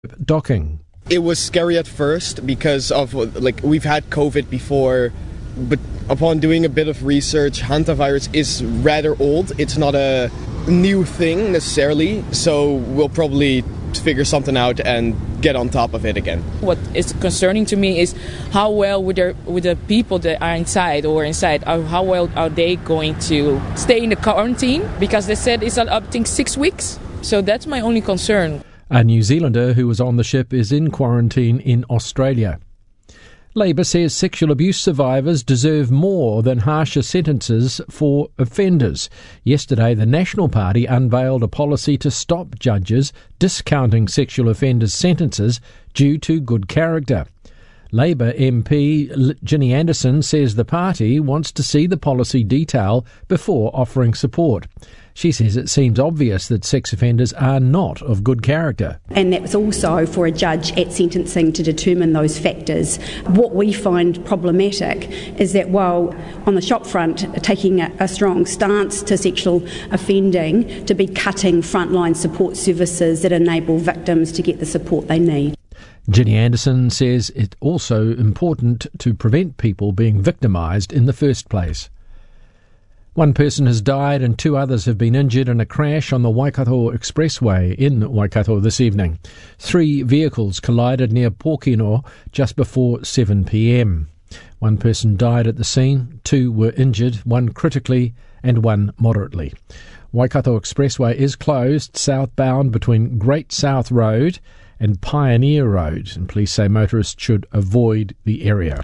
docking. It was scary at first because of, we've had COVID before, but upon doing a bit of research, hantavirus is rather old. It's not a new thing necessarily, so we'll probably figure something out and get on top of it again. What is concerning to me is how well with the people that are inside, how well are they going to stay in the quarantine? Because they said it's up to 6 weeks. So that's my only concern. A New Zealander who was on the ship is in quarantine in Australia. Labour says sexual abuse survivors deserve more than harsher sentences for offenders. Yesterday, the National Party unveiled a policy to stop judges discounting sexual offenders' sentences due to good character. Labour MP Ginny Anderson says the party wants to see the policy detail before offering support. She says it seems obvious that sex offenders are not of good character. And that's also for a judge at sentencing to determine those factors. What we find problematic is that while on the shop front taking a strong stance to sexual offending, to be cutting frontline support services that enable victims to get the support they need. Ginny Anderson says it's also important to prevent people being victimised in the first place. One person has died and 2 others have been injured in a crash on the Waikato Expressway in Waikato this evening. 3 vehicles collided near Pōkeno just before 7 p.m. 1 person died at the scene, 2 were injured, 1 critically and 1 moderately. Waikato Expressway is closed southbound between Great South Road and Pioneer Road, and police say motorists should avoid the area.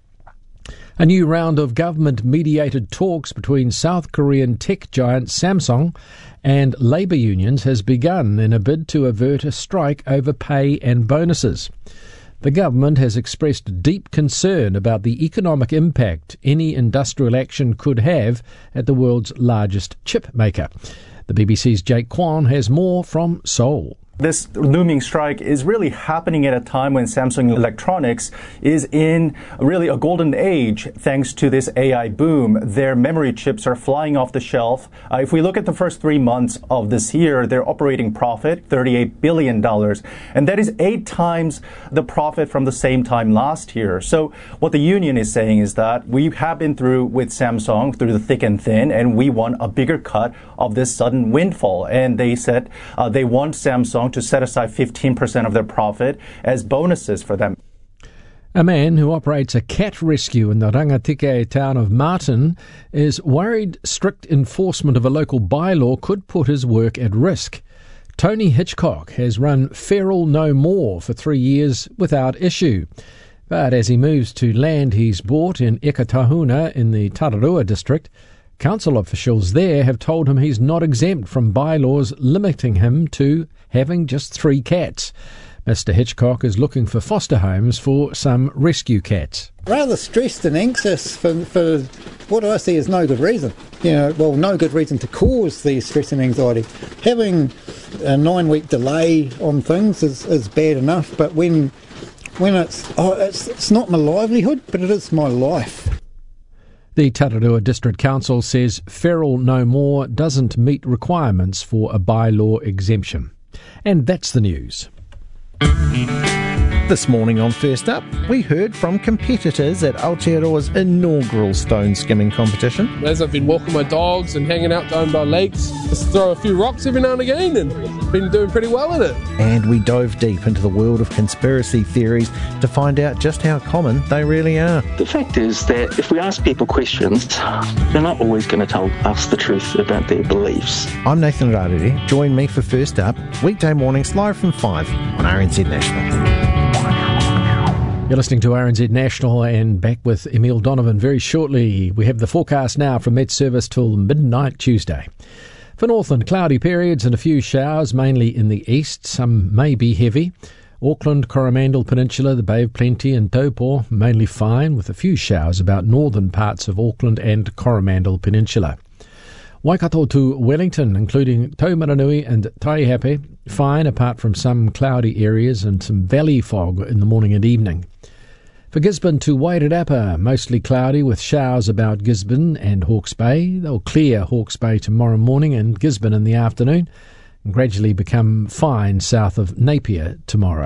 A new round of government-mediated talks between South Korean tech giant Samsung and labour unions has begun in a bid to avert a strike over pay and bonuses. The government has expressed deep concern about the economic impact any industrial action could have at the world's largest chip maker. The BBC's Jake Kwan has more from Seoul. This looming strike is really happening at a time when Samsung Electronics is in really a golden age thanks to this AI boom. Their memory chips are flying off the shelf. If we look at the first 3 months of this year, their operating profit, $38 billion. And that is 8 times the profit from the same time last year. So what the union is saying is that we have been through with Samsung through the thick and thin, and we want a bigger cut of this sudden windfall. And they said they want Samsung to set aside 15% of their profit as bonuses for them. A man who operates a cat rescue in the Rangatike town of Martin is worried strict enforcement of a local bylaw could put his work at risk. Tony Hitchcock has run Feral No More for 3 years without issue. But as he moves to land he's bought in Ekatahuna in the Tararua district, council officials there have told him he's not exempt from bylaws limiting him to having just 3 cats. Mr. Hitchcock is looking for foster homes for some rescue cats. Rather stressed and anxious for what I see as no good reason. No good reason to cause the stress and anxiety. Having a 9-week delay on things is bad enough, but when it's not my livelihood, but it is my life. The Tararua District Council says Feral No More doesn't meet requirements for a bylaw exemption. And that's the news. This morning on First Up, we heard from competitors at Aotearoa's inaugural stone skimming competition. As I've been walking my dogs and hanging out down by lakes, just throw a few rocks every now and again and been doing pretty well at it. And we dove deep into the world of conspiracy theories to find out just how common they really are. The fact is that if we ask people questions, they're not always going to tell us the truth about their beliefs. I'm Nathan Rarere. Join me for First Up, weekday mornings live from 5 on RNZ National. You're listening to RNZ National and back with Emile Donovan very shortly. We have the forecast now from Met Service till midnight Tuesday. For Northland, cloudy periods and a few showers, mainly in the east. Some may be heavy. Auckland, Coromandel Peninsula, the Bay of Plenty and Taupo, mainly fine, with a few showers about northern parts of Auckland and Coromandel Peninsula. Waikato to Wellington, including Taumaranui and Taihape, fine apart from some cloudy areas and some valley fog in the morning and evening. For Gisborne to Wairarapa, mostly cloudy with showers about Gisborne and Hawke's Bay. They'll clear Hawke's Bay tomorrow morning and Gisborne in the afternoon, and gradually become fine south of Napier tomorrow.